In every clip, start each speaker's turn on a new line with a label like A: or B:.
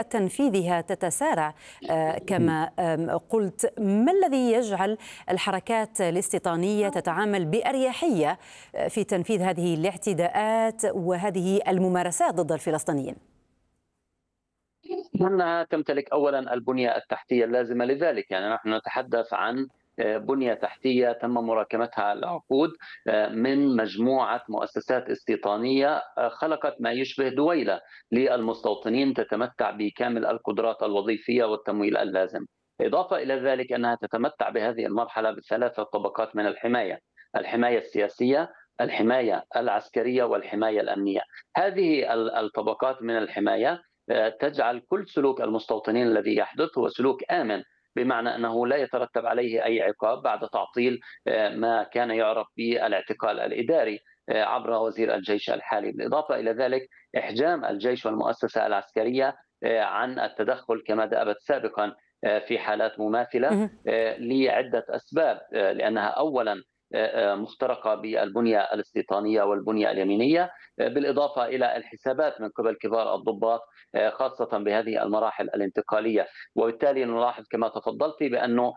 A: تنفيذها تتسارع كما قلت. ما الذي يجعل الحركات الاستيطانية تتعامل بأريحية في تنفيذ هذه الاعتداءات وهذه الممارسات ضد الفلسطينيين؟
B: أنها تمتلك أولا البنية التحتية اللازمة لذلك. يعني نحن نتحدث عن بنية تحتية تم مراكمتها العقود من مجموعة مؤسسات استيطانية خلقت ما يشبه دويلة للمستوطنين تتمتع بكامل القدرات الوظيفية والتمويل اللازم. إضافة إلى ذلك أنها تتمتع بهذه المرحلة بثلاثة طبقات من الحماية: الحماية السياسية، الحماية العسكرية، والحماية الأمنية. هذه الطبقات من الحماية تجعل كل سلوك المستوطنين الذي يحدث هو سلوك آمن، بمعنى أنه لا يترتب عليه أي عقاب بعد تعطيل ما كان يعرف بالاعتقال الإداري عبر وزير الجيش الحالي. بالإضافة إلى ذلك إحجام الجيش والمؤسسة العسكرية عن التدخل كما دأبت سابقا في حالات مماثلة لعدة أسباب: لأنها أولا مخترقة بالبنية الاستيطانية والبنية اليمينية، بالإضافة إلى الحسابات من قبل كبار الضباط خاصة بهذه المراحل الانتقالية. وبالتالي نلاحظ كما تفضلت بأنه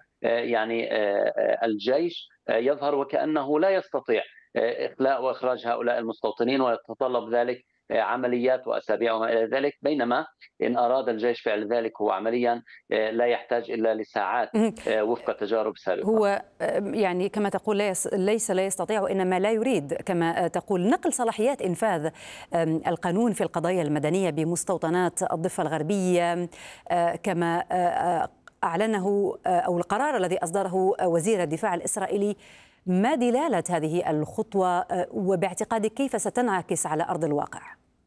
B: الجيش يظهر وكأنه لا يستطيع إخلاء وإخراج هؤلاء المستوطنين، ويتطلب ذلك عمليات وأسابيع وما إلى ذلك، بينما إن أراد الجيش فعل ذلك هو عمليا لا يحتاج إلا لساعات وفق تجارب سابقة.
A: هو يعني كما تقول ليس لا يستطيع وإنما لا يريد، كما تقول، نقل صلاحيات إنفاذ القانون في القضايا المدنية بمستوطنات الضفة الغربية كما أعلنه أو القرار الذي أصدره وزير الدفاع الإسرائيلي. ما دلالة هذه الخطوة وباعتقادك كيف ستنعكس على أرض الواقع؟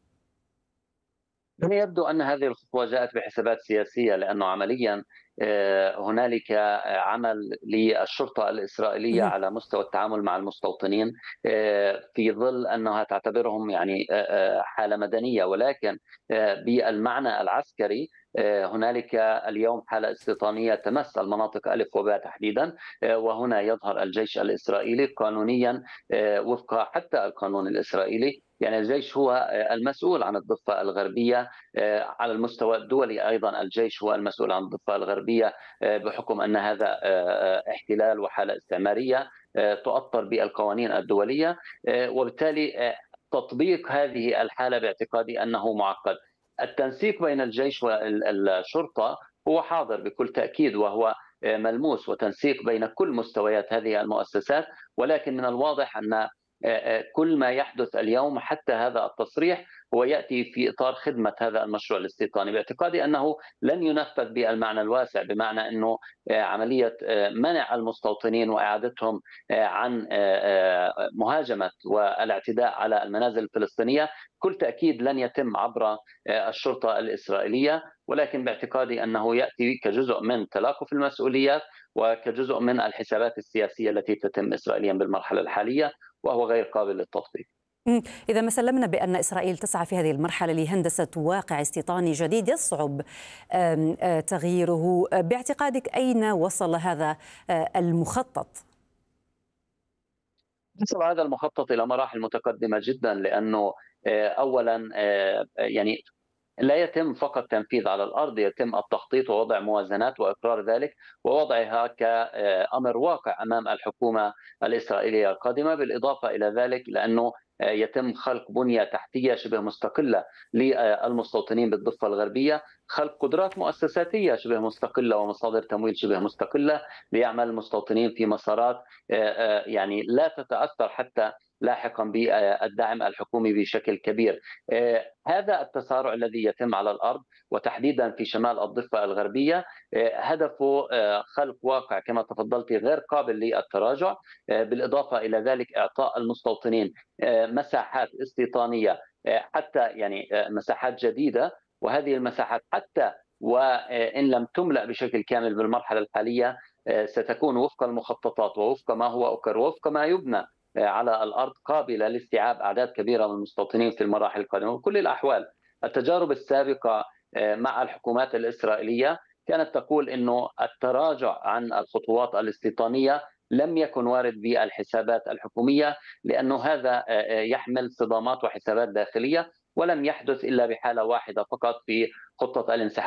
B: يبدو أن هذه الخطوة جاءت بحسابات سياسية، لأنه عمليا هنالك عمل للشرطة الإسرائيلية على مستوى التعامل مع المستوطنين في ظل أنها تعتبرهم يعني حالة مدنية، ولكن بالمعنى العسكري هنالك اليوم حالة استيطانية تمس المناطق ألف وباء تحديدا، وهنا يظهر الجيش الإسرائيلي قانونيا وفق حتى القانون الإسرائيلي. يعني الجيش هو المسؤول عن الضفة الغربية على المستوى الدولي، أيضا الجيش هو المسؤول عن الضفة الغربية بحكم أن هذا احتلال وحالة استعمارية تؤطر بالقوانين الدولية، وبالتالي تطبيق هذه الحالة باعتقادي أنه معقد. التنسيق بين الجيش والشرطة هو حاضر بكل تأكيد وهو ملموس، وتنسيق بين كل مستويات هذه المؤسسات، ولكن من الواضح أن كل ما يحدث اليوم حتى هذا التصريح هو يأتي في إطار خدمة هذا المشروع الاستيطاني. باعتقادي أنه لن ينفذ بالمعنى الواسع، بمعنى أنه عملية منع المستوطنين وإعادتهم عن مهاجمة والاعتداء على المنازل الفلسطينية كل تأكيد لن يتم عبر الشرطة الإسرائيلية، ولكن باعتقادي أنه يأتي كجزء من تلاقف المسؤوليات وكجزء من الحسابات السياسية التي تتم إسرائيليا بالمرحلة الحالية، وهو غير قابل للتطبيق.
A: إذا ما سلمنا بأن إسرائيل تسعى في هذه المرحلة لهندسة واقع استيطاني جديد يصعب تغييره، باعتقادك أين وصل هذا المخطط؟
B: وصل هذا المخطط إلى مراحل متقدمة جدا، لأنه أولا يعني لا يتم فقط تنفيذ على الأرض، يتم التخطيط ووضع موازنات وإقرار ذلك ووضعها كأمر واقع أمام الحكومة الإسرائيلية القادمة. بالإضافة إلى ذلك لأنه يتم خلق بنية تحتية شبه مستقلة للمستوطنين بالضفة الغربية، خلق قدرات مؤسساتية شبه مستقلة ومصادر تمويل شبه مستقلة ليعمل المستوطنين في مسارات يعني لا تتأثر حتى لاحقا بالدعم الحكومي بشكل كبير. هذا التسارع الذي يتم على الأرض وتحديدا في شمال الضفة الغربية هدفه خلق واقع كما تفضلت غير قابل للتراجع، بالإضافة إلى ذلك إعطاء المستوطنين مساحات استيطانية حتى يعني مساحات جديدة، وهذه المساحات حتى وإن لم تملأ بشكل كامل بالمرحلة الحالية ستكون وفق المخططات ووفق ما هو أكر ووفق ما يبنى على الأرض قابلة لاستيعاب أعداد كبيرة من المستوطنين في المراحل القادمة. وكل الأحوال التجارب السابقة مع الحكومات الإسرائيلية كانت تقول أنه التراجع عن الخطوات الاستيطانية لم يكن وارد بالحسابات الحكومية، لأنه هذا يحمل صدامات وحسابات داخلية، ولم يحدث إلا بحالة واحدة فقط في خطة الانسحاب